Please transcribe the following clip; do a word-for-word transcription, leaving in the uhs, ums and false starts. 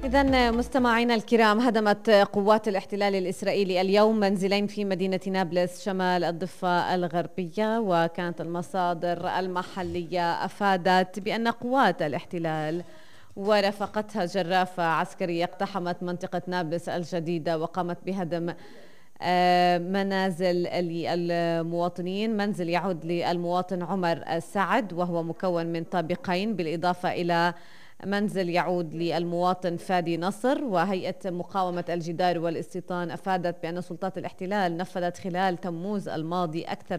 إذن مستمعينا الكرام، هدمت قوات الاحتلال الإسرائيلي اليوم منزلين في مدينة نابلس شمال الضفة الغربية، وكانت المصادر المحلية أفادت بأن قوات الاحتلال ورافقتها جرافة عسكرية اقتحمت منطقة نابلس الجديدة وقامت بهدم منازل المواطنين. منزل يعود للمواطن عمر سعد وهو مكون من طابقين، بالإضافة إلى منزل يعود للمواطن فادي نصر. وهيئة مقاومة الجدار والاستيطان أفادت بأن سلطات الاحتلال نفذت خلال تموز الماضي أكثر